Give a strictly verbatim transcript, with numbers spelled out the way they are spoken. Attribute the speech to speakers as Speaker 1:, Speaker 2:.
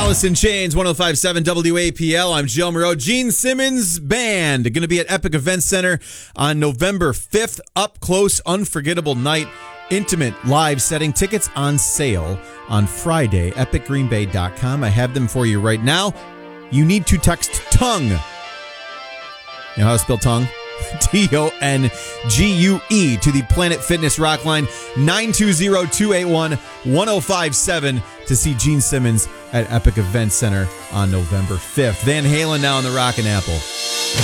Speaker 1: Alice in Chains, one oh five point seven W A P L. I'm Joe Moreau. Gene Simmons Band going to be at Epic Event Center on November fifth. Up close, unforgettable night. Intimate live setting. Tickets on sale on Friday. epic green bay dot com. I have them for you right now. You need to text TONGUE. You know how to spell tongue? T O N G U E to the Planet Fitness Rock line nine two zero, two eight one, one oh five seven to see Gene Simmons at Epic Event Center on November fifth. Van Halen now on the Rockin' Apple.